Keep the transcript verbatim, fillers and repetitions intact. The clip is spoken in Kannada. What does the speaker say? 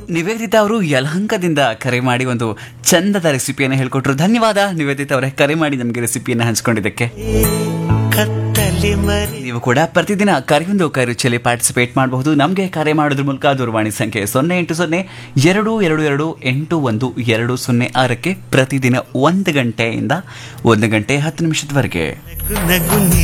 ನಿವೇದಿತಾ ಅವರು ಯಲಹಂಕದಿಂದ ಕರೆ ಮಾಡಿ ಒಂದು ಚಂದದ ರೆಸಿಪಿಯನ್ನು ಹೇಳ್ಕೊಟ್ರು. ಧನ್ಯವಾದ ನಿವೇದಿತಾ ಅವರೇ, ಕರೆ ಮಾಡಿ ನಮಗೆ ರೆಸಿಪಿಯನ್ನು ಹಂಚ್ಕೊಂಡಿದ್ದಕ್ಕೆ. ನೀವು ಕೂಡ ಪ್ರತಿದಿನ ಕರೆಯೊಂದು ಕೈ ರುಚಿಯಲ್ಲಿ ಪಾರ್ಟಿಸಿಪೇಟ್ ಮಾಡಬಹುದು. ನಮಗೆ ಕರೆ ಮಾಡೋದ್ರ ಮೂಲಕ ದೂರವಾಣಿ ಸಂಖ್ಯೆ ಸೊನ್ನೆ ಎಂಟು ಸೊನ್ನೆ ಎರಡು ಎರಡು ಎರಡು ಎಂಟು ಒಂದು ಎರಡು ಸೊನ್ನೆ ಆರಕ್ಕೆ ಪ್ರತಿದಿನ ಒಂದು ಗಂಟೆಯಿಂದ ಒಂದು ಗಂಟೆ ಹತ್ತು ನಿಮಿಷದವರೆಗೆ.